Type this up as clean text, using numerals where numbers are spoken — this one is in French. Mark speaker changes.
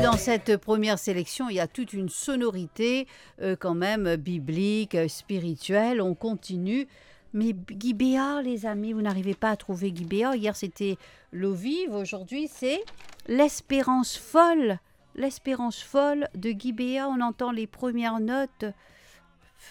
Speaker 1: dans cette première sélection, il y a toute une sonorité quand même biblique, spirituelle. On continue. Mais Guy Béard, les amis, vous n'arrivez pas à trouver Guy Béard. Hier, c'était L'eau vive. Aujourd'hui, c'est L'espérance folle. L'espérance folle de Guy Béard. On entend les premières notes